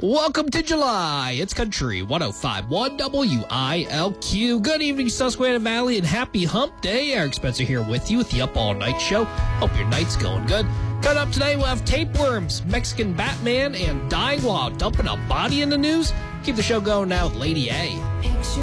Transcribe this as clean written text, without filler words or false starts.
Welcome to July. It's Country 105.1 WILQ. Good evening, Susquehanna Valley, and happy hump day. Eric Spencer here with you with the Up All Night Show. Hope your night's going good. Coming up today, we'll have tapeworms, Mexican Batman, and dying while dumping a body in the news. Keep the show going now with Lady A.